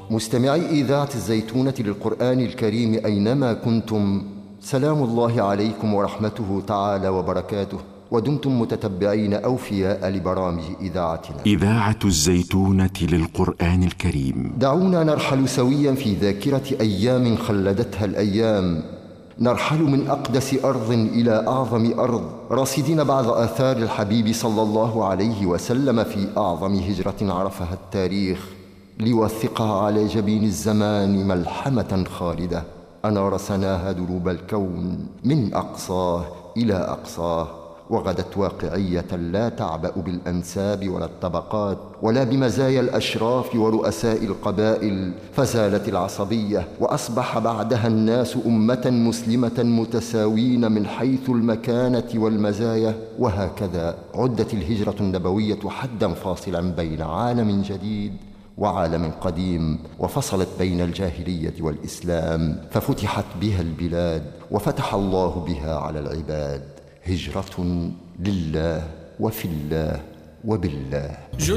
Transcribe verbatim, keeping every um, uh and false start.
مستمعي إذاعة الزيتونة للقرآن الكريم أينما كنتم، سلام الله عليكم ورحمته تعالى وبركاته، ودمتم متتبعين أوفياء لبرامج إذاعتنا إذاعة الزيتونة للقرآن الكريم. دعونا نرحل سويا في ذاكرة أيام خلدتها الأيام، نرحل من أقدس أرض إلى أعظم أرض، راصدين بعض آثار الحبيب صلى الله عليه وسلم في أعظم هجرة عرفها التاريخ، ليوثقها على جبين الزمان ملحمة خالدة أنار سناها دروب الكون من أقصاه إلى أقصاه، وغدت واقعية لا تعبأ بالأنساب ولا الطبقات ولا بمزايا الأشراف ورؤساء القبائل، فزالت العصبية وأصبح بعدها الناس أمة مسلمة متساوين من حيث المكانة والمزايا. وهكذا عدت الهجرة النبوية حداً فاصلاً بين عالم جديد وعالم قديم، وفصلت بين الجاهلية والإسلام، ففتحت بها البلاد وفتح الله بها على العباد. هجرة لله وفي الله وبالله.